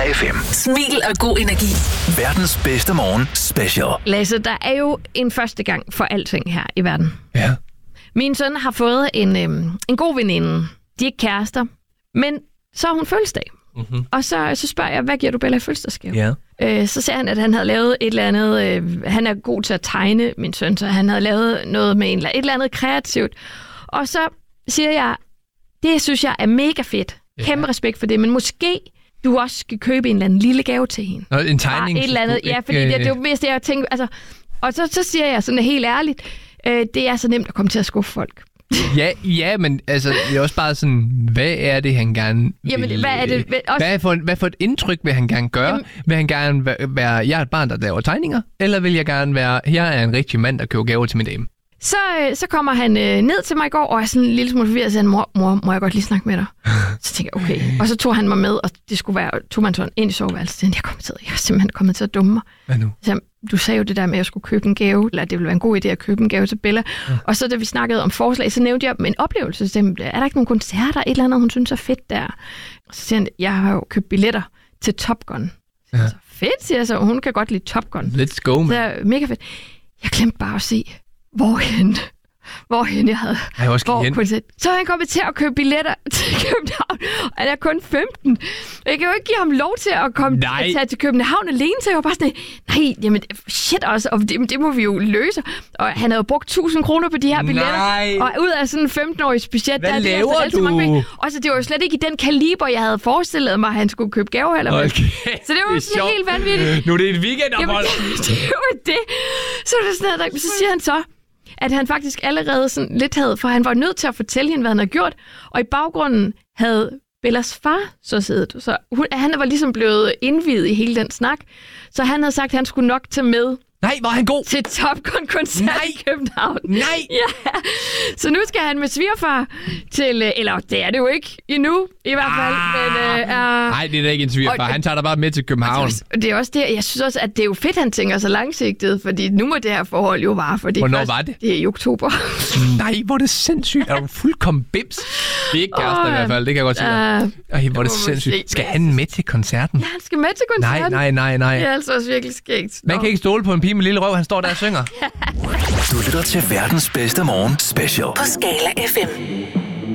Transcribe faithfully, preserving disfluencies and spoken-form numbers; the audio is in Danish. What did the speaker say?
F M. Smil og god energi. Verdens bedste morgen special. Lasse, der er jo en første gang for alting her i verden. Ja. Min søn har fået en, øhm, en god veninde. De er ikke kærester, men så har hun fødselsdag. Mm-hmm. Og så, så spørger jeg, hvad giver du Bella i fødselsdagsgave? Ja. Øh, så ser han, at han havde lavet et eller andet... Øh, han er god til at tegne, min søn, så han havde lavet noget med en, et eller andet kreativt. Og så siger jeg, det synes jeg er mega fedt. Ja. Kæmpe respekt for det, men måske du også skal købe en eller anden lille gave til hende. Nå, en tegning? Et eller andet, ja, fordi det, det er jo mest det, jeg tænker... Altså, og så, så siger jeg sådan helt ærligt, øh, det er så nemt at komme til at skuffe folk. Ja, ja, men altså, det er også bare sådan, hvad er det, han gerne Jamen, vil... hvad er det? Også... Hvad, for, hvad for et indtryk vil han gerne gøre? Jamen... Vil han gerne være, jeg er et barn, der laver tegninger? Eller vil jeg gerne være, jeg er en rigtig mand, der køber gaver til min dame? Så, så kommer han øh, ned til mig i går, og er sådan en lille smule forvirret, og siger, mor, mor, må jeg godt lige snakke med dig? Så tænkte jeg, okay. Og så tog han mig med, og det skulle være, tog man sådan ind i soveværelset. Jeg, kom til, jeg er simpelthen kommet til at dumme mig. Hvad nu? Så, du sagde jo det der med, at jeg skulle købe en gave, eller det ville være en god idé at købe en gave til Bella. Ja. Og så da vi snakkede om forslag, så nævnte jeg en oplevelse. Så er der ikke nogen koncerter, et eller andet, hun synes er fedt der? Og så siger han, jeg har jo købt billetter til Top Gun. Ja. Så fedt, siger jeg så. Hun kan godt lide Top Gun. Let's go, man. Så er mega fedt. Jeg glemte bare at se, hvorhen, hvorhen jeg havde. Ej, hvor skal hvor hen? Så havde han kommet til at købe billetter til København, og han er kun femten. Jeg kan jo ikke give ham lov til at komme til, tage til København alene, så jeg var bare sådan, nej, jamen shit også, og det, det må vi jo løse. Og han havde brugt tusind kroner på de her billetter, nej. Og ud af sådan en femten-årig budget, hvad der laver det altså du? Mange penge. Og så det var jo slet ikke i den kaliber, jeg havde forestillet mig, at han skulle købe gaver eller okay. Så det var det sådan helt vanvittigt. Nu er det et weekendophold. Jamen, det, det var det. Så var det sådan noget, så siger han så, at han faktisk allerede sådan lidt havde, for han var nødt til at fortælle hende, hvad han havde gjort, og i baggrunden havde Bellas far så siddet. Så hun, han var ligesom blevet indviet i hele den snak, så han havde sagt, at han skulle nok tage med. Nej, var han god? Til Top Gun-koncert i København. Nej! Ja. Så nu skal han med svigerfar til... Eller det er det jo ikke endnu, i hvert fald. Ah, men, uh, nej, det er da ikke en svigerfar. Han tager dig bare med til København. Det er også det. Jeg synes også, at det er jo fedt, han tænker så langsigtet, fordi nu må det her forhold jo vare. For det Hvornår først, var det? Det er i oktober. Nej, hvor er det sindssygt. Er du fuldkommen bims? Det er ikke kærester oh, i hvert fald, det kan jeg godt sige. Uh, Ej, hvor er det sindssygt. Skal han med til koncerten? Ja, han skal med til koncerten. Nej, nej, nej, nej. Det er altså også virkelig skægt. Man kan ikke stole på en pige med lille røv, han står der og synger. Du lytter til verdens bedste morgen special. På Skala F M.